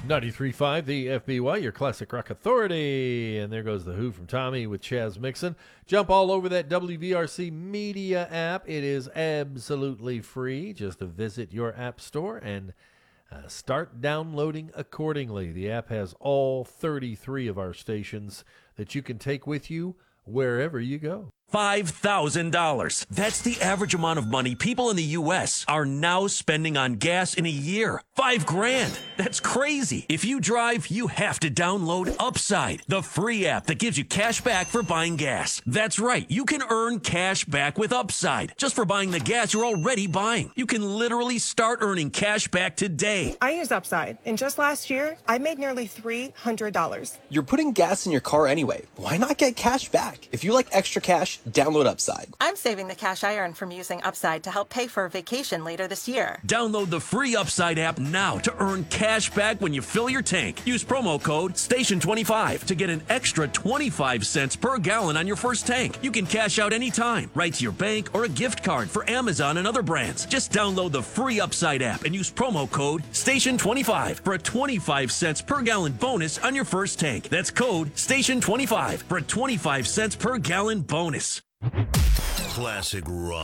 93.5, the FBY, your classic rock authority. And there goes the Who from Tommy with Chaz Mixon. Jump all over that WVRC Media app. It is absolutely free. Just to visit your app store and start downloading accordingly. The app has all 33 of our stations that you can take with you wherever you go. $5,000. That's the average amount of money people in the U.S. are now spending on gas in a year. $5,000. That's crazy. If you drive, you have to download Upside, the free app that gives you cash back for buying gas. That's right. You can earn cash back with Upside just for buying the gas you're already buying. You can literally start earning cash back today. I use Upside, and just last year, I made nearly $300. You're putting gas in your car anyway. Why not get cash back? If you like extra cash, download Upside. I'm saving the cash I earn from using Upside to help pay for a vacation later this year. Download the free Upside app now to earn cash back when you fill your tank. Use promo code STATION25 to get an extra 25 cents per gallon on your first tank. You can cash out anytime, right to your bank or a gift card for Amazon and other brands. Just download the free Upside app and use promo code STATION25 for a 25 cents per gallon bonus on your first tank. That's code STATION25 for a 25 cents per gallon bonus. Classic rock.